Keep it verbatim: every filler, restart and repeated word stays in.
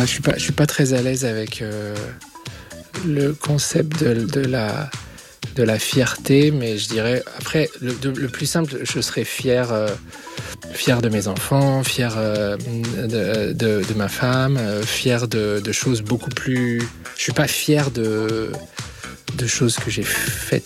je suis pas, je suis pas très à l'aise avec euh, le concept de, de la de la fierté, mais je dirais après le, de, le plus simple, je serais fier, euh, fier de mes enfants, fier euh, de, de, de ma femme, euh, fier de, de choses beaucoup plus. Je suis pas fier de de choses que j'ai faites